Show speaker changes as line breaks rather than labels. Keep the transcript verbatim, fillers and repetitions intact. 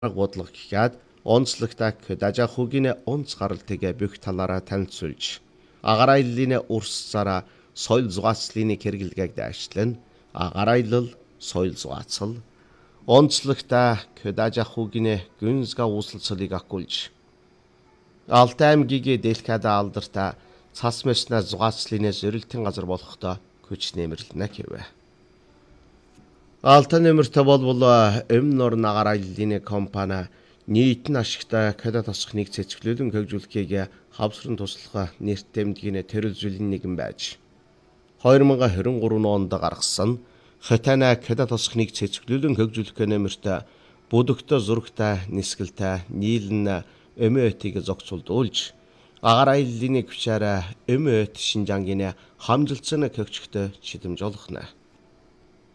бодлого гэхээд онцлогтой дажахугийн онц гаралтыг бүх талаараа танилцуулж агаар аяллын урсцаараа соёл зугаацлын хэрэглэгийг дайшлан агаар аялал соёл зугаацал онцлогтой дажахугийн гүнзга үүсэлцэлийг акулж Алтай аймгийн дэлхийд алдартай цас мэснэ зугаацлын зөрилтийн газар болохдоо хүч нэмэрлэнэ гэвэ. Алтай нэмэртэй болвол эм нор агаар аяллын компани нийтэн ашигтай кодо тосхныг цэцгэлүүлэн хөгжүүлэхийг хавсран туслах нэрт тэмдгийн төрөлжүүлэн нэгэн байж хоёр мянга хорин гурван онд гаргасан хатана кодо тосхныг цэцгэлүүлэн хөгжүүлэх нэмэртэй бүдөгтө зургтай нисгэлтэй нийлэн эмэтиг зогцолдуулж агаар аяллын хүчээр эмэт Шинжангийн хамжилтсан хөгжөлтөд чидэмж олгоно.